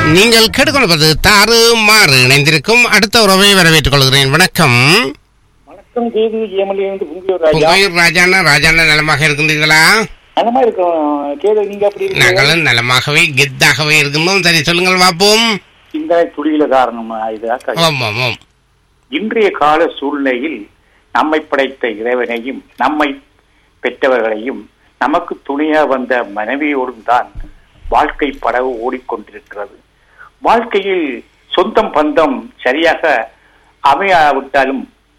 நீங்கள் கேட்டுக்கொள்வது தாறு மாறு இணைந்திருக்கும் அடுத்த உறவை வரவேற்றுக் கொள்கிறேன். வணக்கம். வணக்கம். கேது ஏமலிருந்து புங்கையூர் ராஜாண்ணா நலமாக இருக்கின்றீர்களா? நலமா இருக்கும் கேது. நீங்க அப்படி நாங்களும் நலமாகவே கெத்தாகவே இருக்கின்றோம். சரி, சொல்லுங்கள் பார்ப்போம். இந்த துளியில காரணமா இது? இன்றைய கால சூழ்நிலையில் நம்மை படைத்த இறைவனையும் நம்மை பெற்றவர்களையும் நமக்கு துணையா வந்த மனைவியோடும் தான் வாழ்க்கை படகு ஓடிக்கொண்டிருக்கிறது. வாழ்க்கையில் சொந்தம் பந்தம் சரியாக அமையாவிட்டாலும்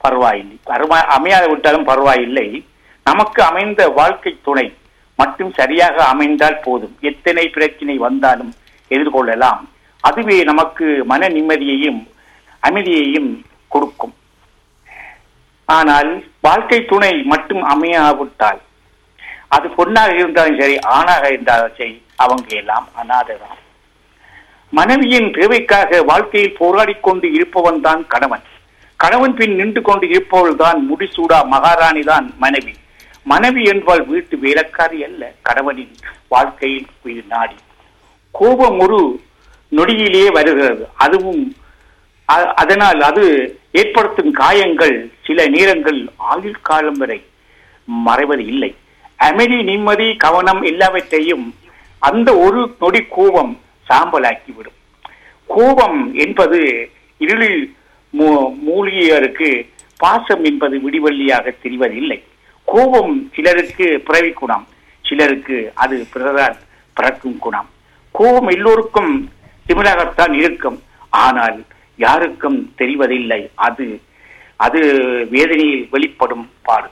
பரவாயில்லை, நமக்கு அமைந்த வாழ்க்கை துணை மட்டும் சரியாக அமைந்தால் போதும். எத்தனை பிரச்சனை வந்தாலும் எதிர்கொள்ளலாம். அதுவே நமக்கு மன நிம்மதியையும் அமைதியையும் கொடுக்கும். ஆனால் வாழ்க்கை துணை மட்டும் அமையாவிட்டால், அது பொண்ணாக இருந்தாலும் சரி, ஆணாக இருந்தாலும் சரி, அவங்க எல்லாம் அநாததான். மனைவியின் தேவைக்காக வாழ்க்கையில் போராடி கொண்டு இருப்பவன் தான் கணவன். கணவன் பின் நின்று கொண்டு இருப்பவள் தான் முடிசூடா மகாராணி தான் மனைவி. மனைவி என்பால் வீட்டு வேலைக்காரி அல்ல, கணவனின் வாழ்க்கையில் உயிர் நாடி. கோபம் ஒரு நொடியிலேயே வருகிறது. அதனால் அது ஏற்படுத்தும் காயங்கள் சில நேரங்கள் ஆயுள் காலம் வரை மறைவது இல்லை. அமைதி, நிம்மதி, கவனம் எல்லாவற்றையும் அந்த ஒரு நொடி கோபம் சாம்பலாக்கிவிடும். கோபம் என்பது இருளில் மூழ்கியருக்கு பாசம் என்பது விடிவெள்ளியாக தெரிவதில்லை. கோபம் சிலருக்கு பிறவி குணம், சிலருக்கு அது பிறரால் பிறக்கும் குணம். கோபம் எல்லோருக்கும் சிமிலாகத்தான் இருக்கும், ஆனால் யாருக்கும் தெரிவதில்லை. அது வேதனையில் வெளிப்படும் பாடு.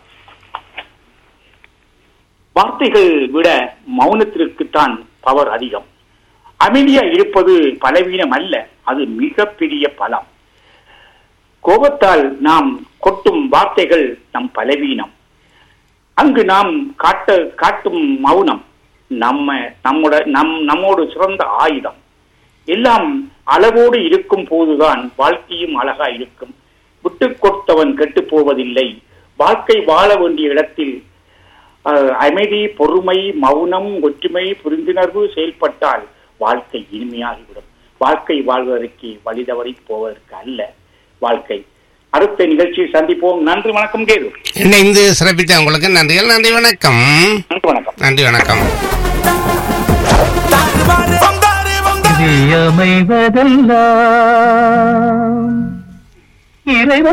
வார்த்தைகள் விட மௌனத்திற்குத்தான் பவர் அதிகம். அமைதியா இருப்பது பலவீனம் அல்ல, அது மிகப்பெரிய பலம். கோபத்தால் நாம் கொட்டும் வார்த்தைகள் நம் பலவீனம். அங்கு நாம் காட்டும் மௌனம் நம்மோடு சிறந்த ஆயுதம். எல்லாம் அளவோடு இருக்கும் போதுதான் வாழ்க்கையும் அழகா இருக்கும். விட்டு கொடுத்தவன் கெட்டு போவதில்லை. வாழ்க்கை வாழ வேண்டிய இடத்தில் அமைதி, பொறுமை, மௌனம், ஒற்றுமை, புரிந்துணர்வு செயல்பட்டால் வாழ்க்கை இனிமையாகிவிடும். வாழ்க்கை வாழ்வதற்கு வழிதவறி போவதற்கு அல்ல வாழ்க்கை. அடுத்த நிகழ்ச்சியை சந்திப்போம். நன்றி, வணக்கம். கேது இணைந்து சிறப்பித்த உங்களுக்கு நன்றிகள். நன்றி, வணக்கம். வணக்கம். நன்றி, வணக்கம். அமைவதெல்லாம் இறைவன்